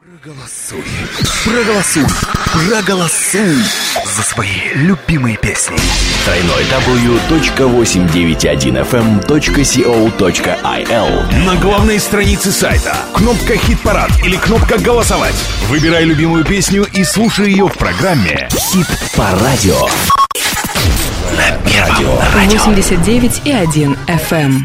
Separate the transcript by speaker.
Speaker 1: Проголосуй за свои любимые песни.
Speaker 2: www.891fm.co.il.
Speaker 3: На главной странице сайта кнопка «Хит-парад» или кнопка «Голосовать». Выбирай любимую песню и слушай ее в программе
Speaker 2: «Хит по радио».
Speaker 1: На первом радио.
Speaker 4: 89,1 FM.